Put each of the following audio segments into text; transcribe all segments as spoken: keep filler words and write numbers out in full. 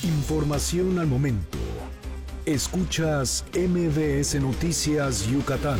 Información al momento. Escuchas M B S Noticias Yucatán.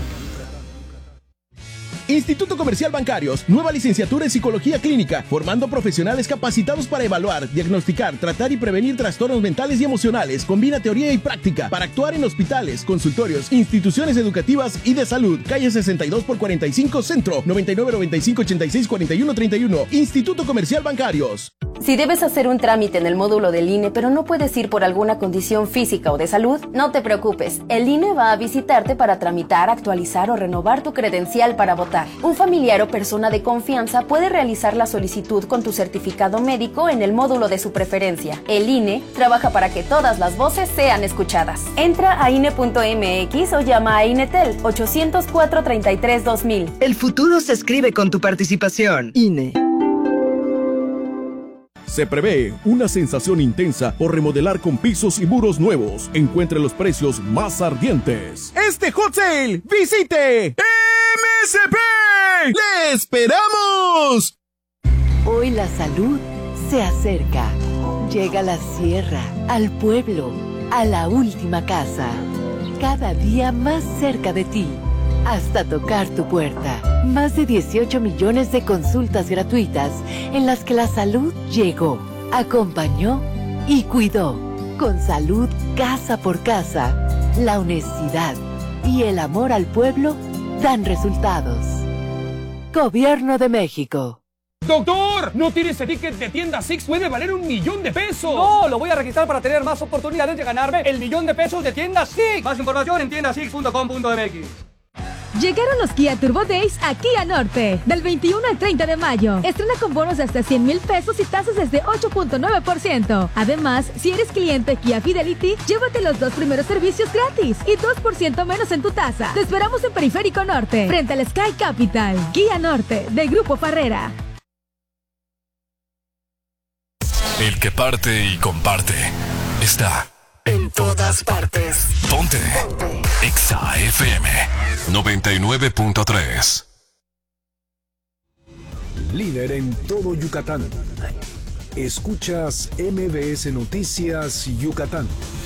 Instituto Comercial Bancarios, nueva licenciatura en Psicología Clínica, formando profesionales capacitados para evaluar, diagnosticar, tratar y prevenir trastornos mentales y emocionales. Combina teoría y práctica para actuar en hospitales, consultorios, instituciones educativas y de salud. Calle sesenta y dos por cuarenta y cinco Centro, noventa y nueve noventa y cinco ochenta y seis cuarenta y uno treinta y uno. Instituto Comercial Bancarios. Si debes hacer un trámite en el módulo del I N E, pero no puedes ir por alguna condición física o de salud, no te preocupes. El I N E va a visitarte para tramitar, actualizar o renovar tu credencial para votar. Un familiar o persona de confianza puede realizar la solicitud con tu certificado médico en el módulo de su preferencia. El I N E trabaja para que todas las voces sean escuchadas. Entra a I N E punto M X o llama a INETEL ochocientos cuatro treinta y tres dos mil. El futuro se escribe con tu participación. I N E. Se prevé una sensación intensa por remodelar con pisos y muros nuevos. Encuentre los precios más ardientes. Este Hot Sale, visite M S P. ¡Le esperamos! Hoy la salud se acerca. Llega a la sierra, al pueblo, a la última casa. Cada día más cerca de ti. Hasta tocar tu puerta. Más de dieciocho millones de consultas gratuitas en las que la salud llegó, acompañó y cuidó. Con salud casa por casa, la honestidad y el amor al pueblo dan resultados. Gobierno de México. ¡Doctor! ¿No tienes ese ticket de tienda Six? ¡Puede valer un millón de pesos! No, lo voy a registrar para tener más oportunidades de ganarme el millón de pesos de tienda Six. Más información en tienda six punto com punto m x. Llegaron los Kia Turbo Days a Kia Norte. Del veintiuno al treinta de mayo. Estrena con bonos de hasta cien mil pesos y tasas desde ocho punto nueve por ciento. Además, si eres cliente Kia Fidelity, llévate los dos primeros servicios gratis y dos por ciento menos en tu tasa. Te esperamos en Periférico Norte, frente al Sky Capital. Kia Norte, del Grupo Farrera. El que parte y comparte está en todas partes. Ponte. Ponte. Exa F M noventa y nueve punto tres. Líder en todo Yucatán. Escuchas M B S Noticias Yucatán.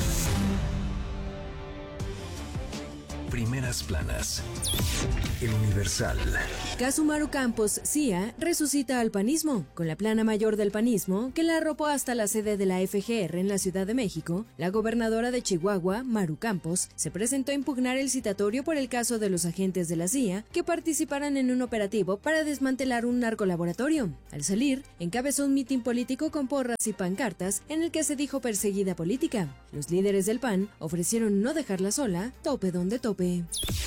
Primeras planas. El Universal. Caso Maru Campos, C I A, resucita al panismo. Con la plana mayor del panismo, que la arropó hasta la sede de la F G R en la Ciudad de México, la gobernadora de Chihuahua, Maru Campos, se presentó a impugnar el citatorio por el caso de los agentes de la C I A que participaran en un operativo para desmantelar un narcolaboratorio. Al salir, encabezó un mitin político con porras y pancartas en el que se dijo perseguida política. Los líderes del P A N ofrecieron no dejarla sola, tope donde tope.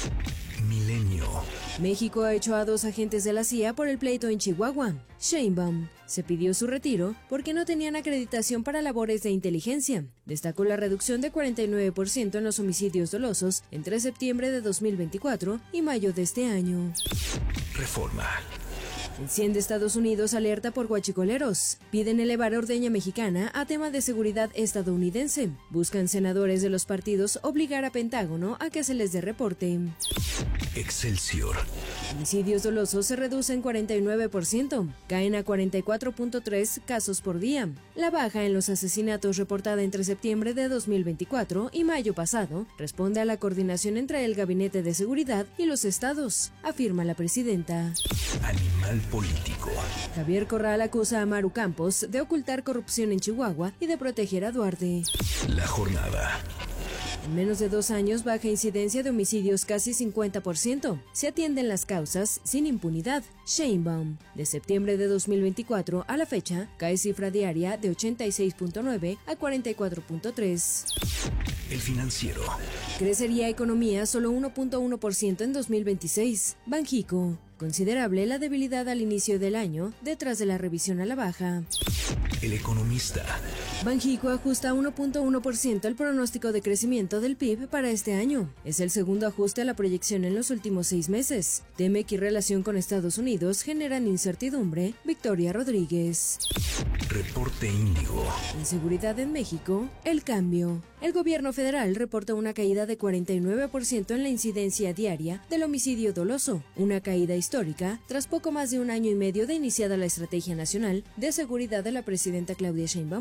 Milenio. México ha hecho a dos agentes de la C I A por el pleito en Chihuahua. Sheinbaum se pidió su retiro porque no tenían acreditación para labores de inteligencia. Destacó la reducción de cuarenta y nueve por ciento en los homicidios dolosos entre septiembre de dos mil veinticuatro y mayo de este año. Reforma. Enciende Estados Unidos alerta por guachicoleros. Piden elevar ordeña mexicana a tema de seguridad estadounidense. Buscan senadores de los partidos obligar a Pentágono a que se les dé reporte. Excelsior. Homicidios dolosos se reducen cuarenta y nueve por ciento. Caen a cuarenta y cuatro punto tres casos por día. La baja en los asesinatos reportada entre septiembre de dos mil veinticuatro y mayo pasado responde a la coordinación entre el Gabinete de Seguridad y los estados, afirma la presidenta. Animal político. Javier Corral acusa a Maru Campos de ocultar corrupción en Chihuahua y de proteger a Duarte. La jornada. En menos de dos años, baja incidencia de homicidios casi cincuenta por ciento. Se atienden las causas sin impunidad. Sheinbaum. De septiembre de dos mil veinticuatro a la fecha, cae cifra diaria de ochenta y seis punto nueve a cuarenta y cuatro punto tres. El Financiero. Crecería economía solo uno punto uno por ciento en dos mil veintiséis. Banjico. Considerable la debilidad al inicio del año, detrás de la revisión a la baja. El Economista. Banjico ajusta uno punto uno por ciento el pronóstico de crecimiento del P I B para este año. Es el segundo ajuste a la proyección en los últimos seis meses. Teme que relación con Estados Unidos generan incertidumbre. Victoria Rodríguez. Reporte Índigo. Inseguridad en México. El cambio. El gobierno federal reporta una caída de cuarenta y nueve por ciento en la incidencia diaria del homicidio doloso, una caída histórica tras poco más de un año y medio de iniciada la Estrategia Nacional de Seguridad de la presidenta Claudia Sheinbaum Pardo.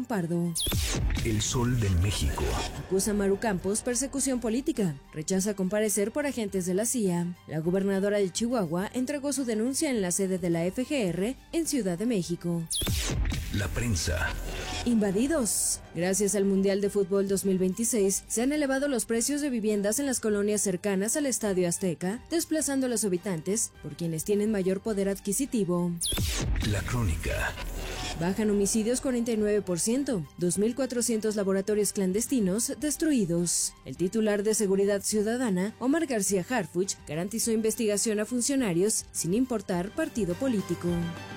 México. El Sol de México. Acusa a Maru Campos persecución política. Rechaza comparecer por agentes de la C I A. La gobernadora de Chihuahua entregó su denuncia en la sede de la F G R en Ciudad de México. La prensa. Invadidos. Gracias al Mundial de Fútbol dos mil veintiséis, se han elevado los precios de viviendas en las colonias cercanas al Estadio Azteca, desplazando a los habitantes por quienes tienen mayor poder adquisitivo. La crónica. Bajan homicidios cuarenta y nueve por ciento, dos mil cuatrocientos laboratorios clandestinos destruidos. El titular de Seguridad Ciudadana, Omar García Harfuch, garantizó investigación a funcionarios sin importar partido político.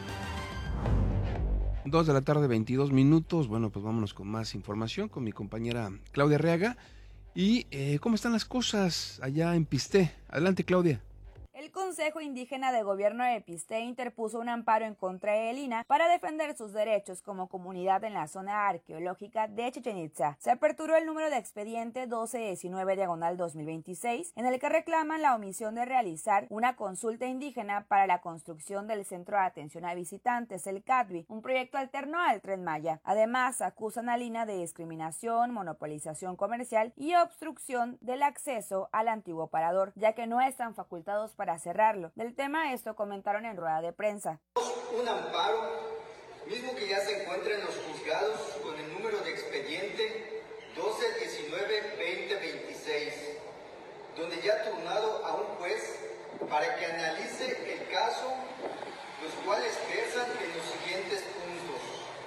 Dos de la tarde, veintidós minutos. Bueno, pues vámonos con más información con mi compañera Claudia Arriaga. ¿Y eh, cómo están las cosas allá en Pisté? Adelante, Claudia. El Consejo Indígena de Gobierno de Pisté interpuso un amparo en contra de I N A para defender sus derechos como comunidad en la zona arqueológica de Chichén Itzá. Se aperturó el número de expediente doce diecinueve diagonal dos mil veintiséis, en el que reclaman la omisión de realizar una consulta indígena para la construcción del Centro de Atención a Visitantes, el C A D V I, un proyecto alterno al Tren Maya. Además, acusan a I N A de discriminación, monopolización comercial y obstrucción del acceso al antiguo parador, ya que no están facultados para cerrarlo. Del tema esto comentaron en rueda de prensa. Un amparo, mismo que ya se encuentra en los juzgados con el número de expediente doce diecinueve veinte veintiséis, donde ya ha turnado a un juez para que analice el caso, los cuales versan en los siguientes puntos.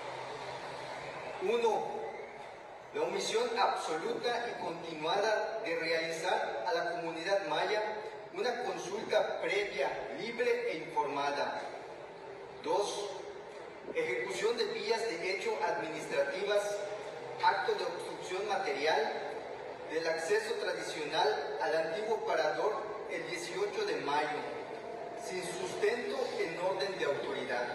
uno. La omisión absoluta y continuada de realizar a la comunidad maya una consulta previa, libre e informada. Dos. Ejecución de vías de hecho administrativas, acto de obstrucción material del acceso tradicional al antiguo parador el dieciocho de mayo, sin sustento en orden de autoridad.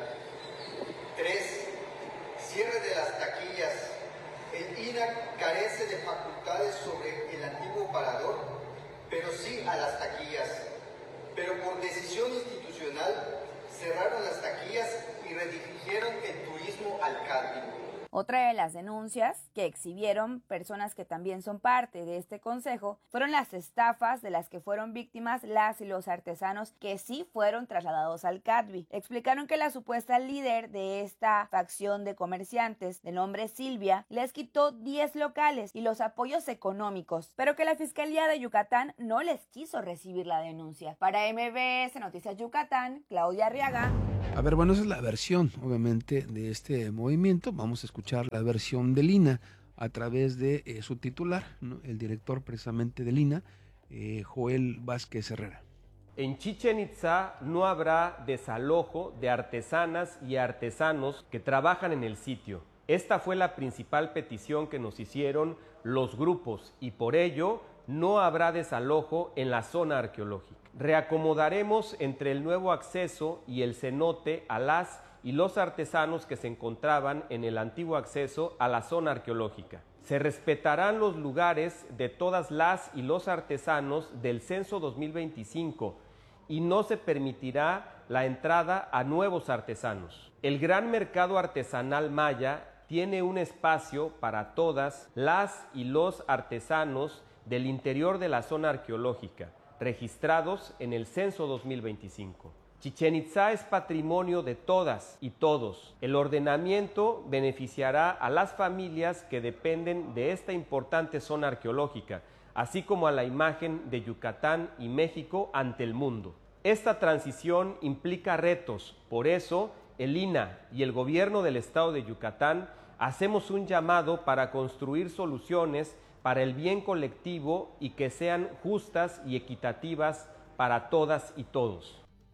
Tres. Cierre de las taquillas. El I N A carece de facultades sobre el antiguo parador, pero sí a las taquillas. Pero por decisión institucional cerraron las taquillas y redirigieron el turismo al C A D V I. Otra de las denuncias que exhibieron personas que también son parte de este consejo fueron las estafas de las que fueron víctimas las y los artesanos que sí fueron trasladados al C A D V I. Explicaron que la supuesta líder de esta facción de comerciantes, de nombre Silvia, les quitó diez locales y los apoyos económicos, pero que la Fiscalía de Yucatán no les quiso recibir la denuncia. Para M B S Noticias Yucatán, Claudia Arriaga. A ver, bueno, esa es la versión, obviamente, de este movimiento. Vamos a escuchar la versión del I N A a través de eh, su titular, ¿no? El director precisamente del I N A, eh, Joel Vázquez Herrera. En Chichén Itzá no habrá desalojo de artesanas y artesanos que trabajan en el sitio. Esta fue la principal petición que nos hicieron los grupos y por ello no habrá desalojo en la zona arqueológica. Reacomodaremos entre el nuevo acceso y el cenote a las y los artesanos que se encontraban en el antiguo acceso a la zona arqueológica. Se respetarán los lugares de todas las y los artesanos del censo dos mil veinticinco y no se permitirá la entrada a nuevos artesanos. El gran mercado artesanal maya tiene un espacio para todas las y los artesanos del interior de la zona arqueológica, registrados en el censo dos mil veinticinco. Chichén Itzá es patrimonio de todas y todos. El ordenamiento beneficiará a las familias que dependen de esta importante zona arqueológica, así como a la imagen de Yucatán y México ante el mundo. Esta transición implica retos, por eso el I N A y el gobierno del estado de Yucatán hacemos un llamado para construir soluciones para el bien colectivo y que sean justas y equitativas para todas y todos.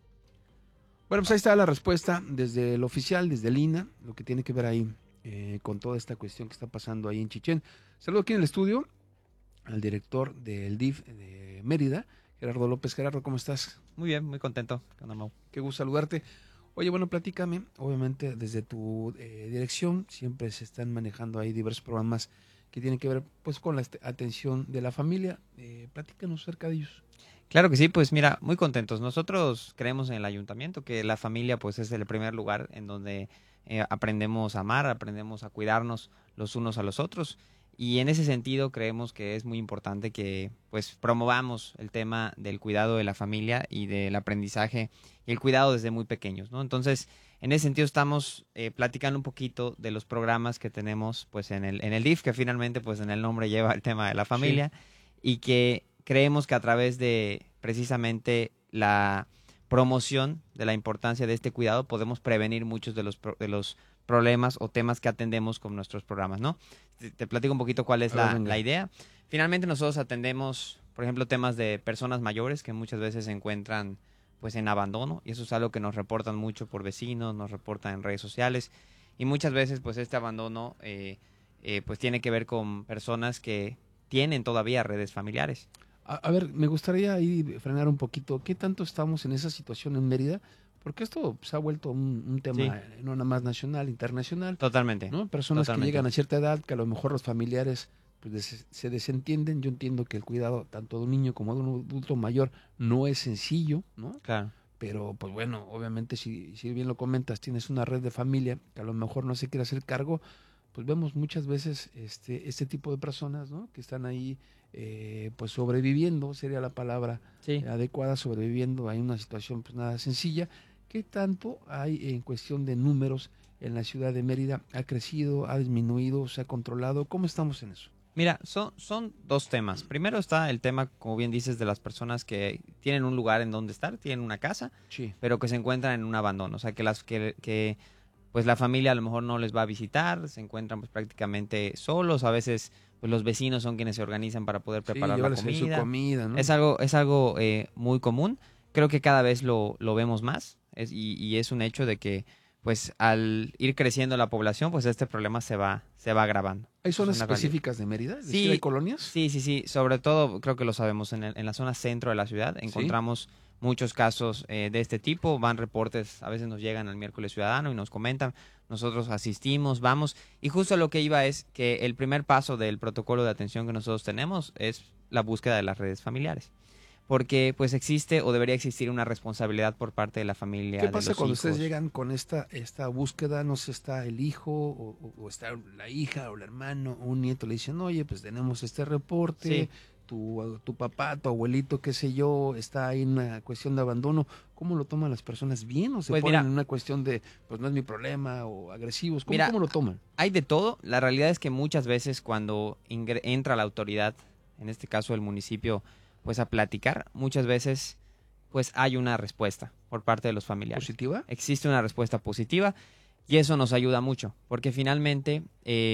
Bueno, pues ahí está la respuesta desde el oficial, desde el I N A, lo que tiene que ver ahí eh, con toda esta cuestión que está pasando ahí en Chichén. Saludo aquí en el estudio al director del D I F de Mérida, Gerardo López. Gerardo, ¿cómo estás? Muy bien, muy contento. ¿Qué onda, Mau? Qué gusto saludarte. Oye, bueno, platícame, obviamente desde tu eh, dirección siempre se están manejando ahí diversos programas que tienen que ver pues con la atención de la familia. Eh, platícanos acerca de ellos. Claro que sí, pues mira, muy contentos. Nosotros creemos en el ayuntamiento que la familia pues es el primer lugar en donde eh, aprendemos a amar, aprendemos a cuidarnos los unos a los otros. Y en ese sentido creemos que es muy importante que pues promovamos el tema del cuidado de la familia y del aprendizaje y el cuidado desde muy pequeños, ¿no? Entonces, en ese sentido estamos eh, platicando un poquito de los programas que tenemos pues en el en el D I F, que finalmente pues en el nombre lleva el tema de la familia, sí. Y que creemos que a través de precisamente la promoción de la importancia de este cuidado podemos prevenir muchos de los de los problemas o temas que atendemos con nuestros programas, ¿no? Te, te platico un poquito cuál es la, la idea. Finalmente nosotros atendemos, por ejemplo, temas de personas mayores que muchas veces se encuentran pues en abandono, y eso es algo que nos reportan mucho por vecinos, nos reportan en redes sociales, y muchas veces pues este abandono eh, eh, pues tiene que ver con personas que tienen todavía redes familiares. A, a ver, me gustaría ahí frenar un poquito. ¿Qué tanto estamos en esa situación en Mérida? Porque esto se ha vuelto un, un tema sí. no nada más nacional, internacional. Totalmente. ¿no? Personas Totalmente. que llegan a cierta edad, que a lo mejor los familiares pues, des, se desentienden. Yo entiendo que el cuidado tanto de un niño como de un adulto mayor no es sencillo, ¿no? Claro. Pero, pues bueno, obviamente, si, si bien lo comentas, tienes una red de familia que a lo mejor no se quiere hacer cargo, pues vemos muchas veces este, este tipo de personas, ¿no? Que están ahí, eh, pues sobreviviendo, sería la palabra sí. adecuada, sobreviviendo. Hay una situación pues nada sencilla. ¿Qué tanto hay en cuestión de números en la ciudad de Mérida? ¿Ha crecido, ha disminuido, se ha controlado? ¿Cómo estamos en eso? Mira, son, son dos temas. Primero está el tema, como bien dices, de las personas que tienen un lugar en donde estar, tienen una casa, sí. pero que se encuentran en un abandono. O sea, que las que, que pues la familia a lo mejor no les va a visitar, se encuentran pues prácticamente solos. A veces pues los vecinos son quienes se organizan para poder preparar sí, la comida. Su comida, ¿no? Es algo, es algo eh, muy común. Creo que cada vez lo, lo vemos más. Es, y, y es un hecho de que pues al ir creciendo la población, pues este problema se va se va agravando. ¿Hay zonas es específicas de Mérida? ¿Es sí, decir, ¿hay colonias? Sí, sí, sí. Sobre todo, creo que lo sabemos, en, el, en la zona centro de la ciudad encontramos ¿sí? muchos casos eh, de este tipo. Van reportes, a veces nos llegan al Miércoles Ciudadano y nos comentan. Nosotros asistimos, vamos. Y justo lo que iba es que el primer paso del protocolo de atención que nosotros tenemos es la búsqueda de las redes familiares. Porque pues existe o debería existir una responsabilidad por parte de la familia. ¿Qué pasa de los cuando hijos? ustedes llegan con esta esta búsqueda? No sé, está el hijo o, o está la hija o el hermano o un nieto, le dicen, oye, pues tenemos este reporte, sí. tu, tu papá, tu abuelito, qué sé yo, está ahí en una cuestión de abandono. ¿Cómo lo toman las personas? ¿Bien o se pues ponen mira, en una cuestión de, pues no es mi problema, o agresivos? ¿Cómo, mira, ¿cómo lo toman? Hay de todo. La realidad es que muchas veces cuando ingre- entra la autoridad, en este caso el municipio, pues a platicar, muchas veces pues hay una respuesta por parte de los familiares. ¿Positiva? Existe una respuesta positiva y eso nos ayuda mucho, porque finalmente eh,